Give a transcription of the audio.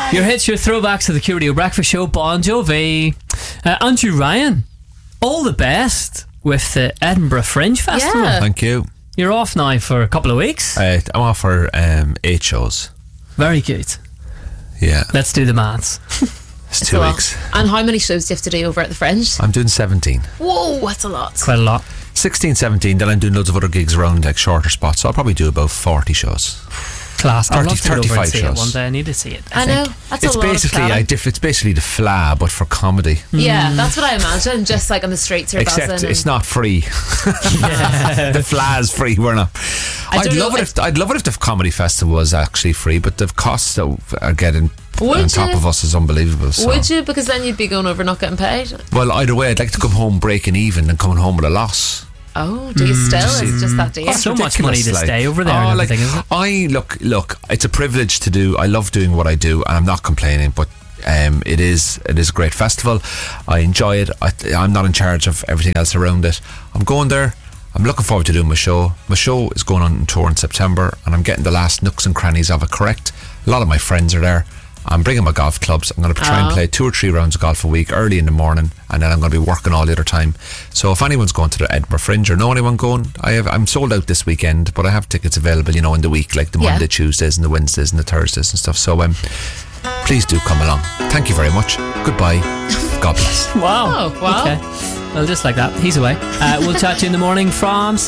Your hits, your throwbacks to the Q Radio Breakfast Show. Bon Jovi. Andrew Ryan, all the best with the Edinburgh Fringe Festival. Yeah. Thank you. You're off now for a couple of weeks. I'm off for 8 shows. Very good. Yeah. Let's do the maths. It's 2 weeks. And how many shows do you have to do over at the Fringe? I'm doing 17. Whoa, that's a lot. Quite a lot. 16, 17, then I'm doing loads of other gigs around, like shorter spots, so I'll probably do about 40 shows. Class. I'd love to go over 35 and see it shows. one day. I need to see it. I know. That's a lot of chatting. It's basically the Fla, but for comedy. Yeah, that's what I imagine. Just like on the streets or Except buzzing. it's not free. The Fla is free. We're not. I'd love it if the comedy festival was actually free, but the costs that are getting on top of us is unbelievable. So. Would you? Because then you'd be going over not getting paid. Well, either way, I'd like to come home breaking even than coming home with a loss. Oh, do you still? It's just that dear. It's so much money to stay over there and everything, isn't it? Look, it's a privilege to do. I love doing what I do, and I'm not complaining, but it is a great festival. I enjoy it. I'm not in charge of everything else around it. I'm going there. I'm looking forward to doing my show. My show is going on tour in September, and I'm getting the last nooks and crannies of it correct. A lot of my friends are there. I'm bringing my golf clubs. I'm going to try and play 2 or 3 rounds of golf a week early in the morning, and then I'm going to be working all the other time. So if anyone's going to the Edinburgh Fringe or know anyone going, I'm sold out this weekend, but I have tickets available, in the week, like the Monday, Tuesdays and the Wednesdays and the Thursdays and stuff. So please do come along. Thank you very much. Goodbye. God bless. Wow. Oh, wow. Okay. Well, just like that. He's away. We'll chat to you in the morning from